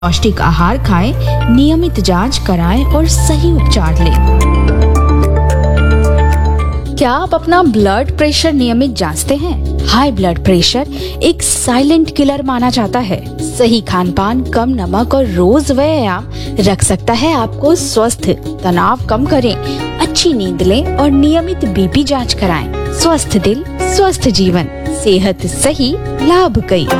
पौष्टिक आहार खाएं, नियमित जांच कराएं और सही उपचार लें। क्या आप अपना ब्लड प्रेशर नियमित जांचते हैं? हाई ब्लड प्रेशर एक साइलेंट किलर माना जाता है। सही खान-पान, कम नमक और रोज व्यायाम रख सकता है आपको स्वस्थ। तनाव कम करें, अच्छी नींद लें और नियमित बीपी जांच कराएं। स्वस्थ दिल, स्वस्थ जीवन, सेहत सही, लाभ कई।